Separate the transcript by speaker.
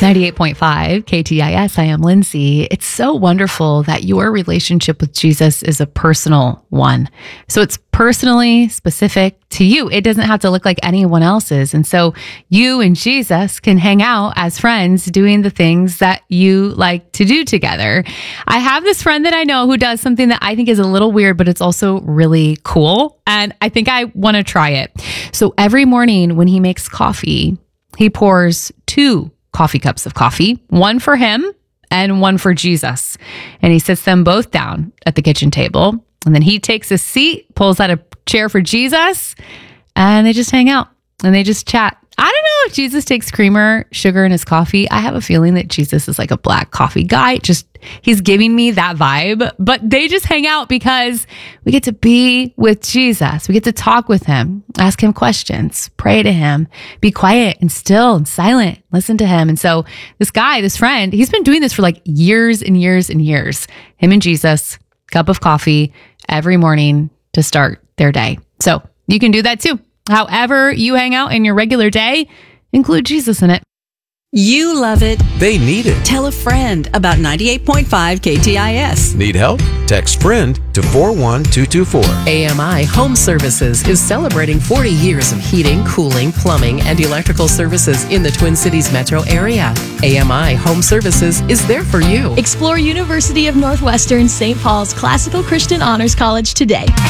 Speaker 1: 98.5 KTIS. I am Lindsay. It's so wonderful that your relationship with Jesus is a personal one. So it's personally specific to you. It doesn't have to look like anyone else's. And so you and Jesus can hang out as friends doing the things that you like to do together. I have this friend that I know who does something that I think is a little weird, but it's also really cool. And I think I want to try it. So every morning when he makes coffee, he pours 2 coffee cups of coffee, one for him and one for Jesus. And he sits them both down at the kitchen table. And then he takes a seat, pulls out a chair for Jesus, and they just hang out and they just chat. I don't know if Jesus takes creamer, sugar in his coffee. I have a feeling that Jesus is like a black coffee guy. He's giving me that vibe, but they just hang out because we get to be with Jesus. We get to talk with him, ask him questions, pray to him, be quiet and still and silent, listen to him. And so this friend, he's been doing this for like years and years and years. Him and Jesus, cup of coffee every morning to start their day. So you can do that too. However you hang out in your regular day, include Jesus in it.
Speaker 2: You love it.
Speaker 3: They need it.
Speaker 2: Tell a friend about 98.5 KTIS.
Speaker 3: Need help? Text friend to 41224.
Speaker 4: AMI Home Services is celebrating 40 years of heating, cooling, plumbing, and electrical services in the Twin Cities metro area. AMI Home Services is there for you.
Speaker 5: Explore University of Northwestern St. Paul's Classical Christian Honors College today.